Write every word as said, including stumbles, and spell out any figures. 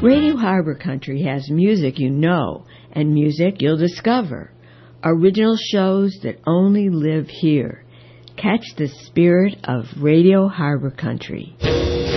Radio Harbor Country has music you know and music you'll discover. Original shows that only live here. Catch the spirit of Radio Harbor Country.